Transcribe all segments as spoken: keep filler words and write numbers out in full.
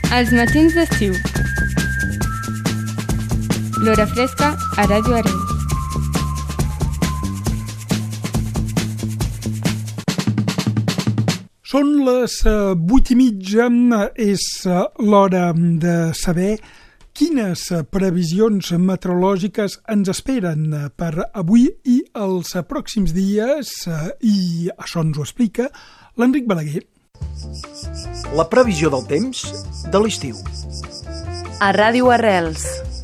Els matins d'estiu. L'hora fresca a Ràdio Arrels. Són les vuit i mitja, és l'hora de saber quines previsions meteorològiques ens esperen per avui i els pròxims dies, i això ens ho explica l'Enric Balaguer. La previsió del temps de l'estiu. A Ràdio Arrels.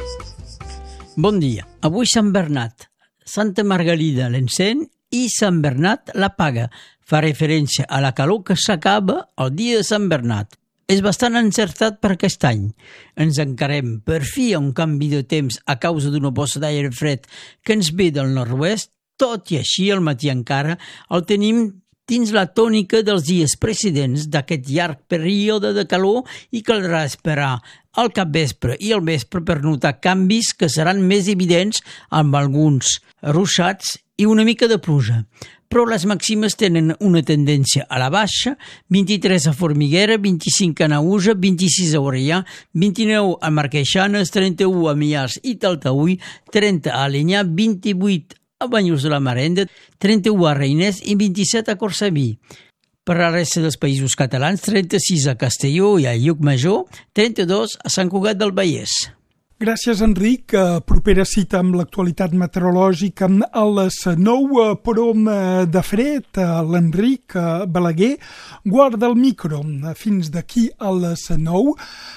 Bon dia. Avui Sant Bernat, Santa Margalida l'encén i Sant Bernat l'apaga. Fa referència a la calor que s'acaba el dia de Sant Bernat. És bastant encertat per aquest any. Ens encarem per fi a un canvi de temps a causa d'una bossa d'aire fred que ens ve del nord-oest. Tot i així, al matí encara el tenim dins la tònica dels dies precedents d'aquest llarg període de calor i caldrà esperar al capvespre i al vespre per notar canvis que seran més evidents amb alguns ruixats i una mica de pluja. Però les màximes tenen una tendència a la baixa, vint-i-tres a Formiguera, vint-i-cinc a Naüja, vint-i-sis a Orellà, vint-i-nou a Marqueixanes, trenta-u a Millars i Taltaüll, trenta a Alenyà, vint-i-vuit a Banyuls de la Marenda, trenta-u a Reiners i vint-i-set a Cortsaví. Per la resta dels països catalans, trenta-sis a Castelló i a Llucmajor, trenta-dos a Sant Cugat del Vallès. Gràcies, Enric. Propera cita amb l'actualitat meteorològica a les nou, però de fred. L'Enric Balaguer guarda el micro fins d'aquí a les nou,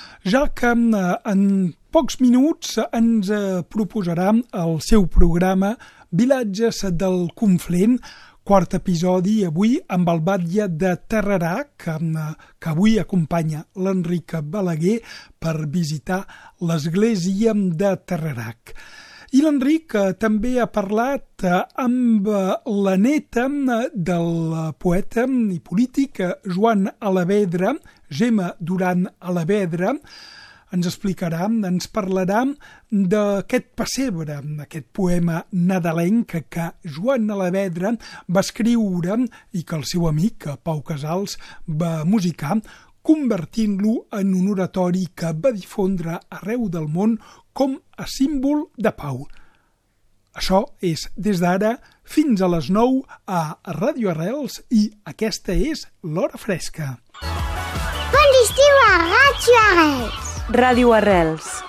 ja que en pocs minuts ens proposarà el seu programa Vilatges del Conflent, quart episodi, avui amb el batlle de Tarerac, que, que avui acompanya l'Enric Balaguer per visitar l'església de Tarerac. I l'Enric també ha parlat amb la neta del poeta i polític Joan Alavedra, Gemma Duran Alavedra. Ens explicarà, ens parlarà d'aquest pessebre, aquest poema nadalenc que Joan Alavedra va escriure i que el seu amic Pau Casals va musicar, convertint-lo en un oratori que va difondre arreu del món com a símbol de pau. Això és des d'ara fins a les nou a Ràdio Arrels i aquesta és l'Hora Fresca. Bon estiu a Ràdio Arrels. Ràdio Arrels.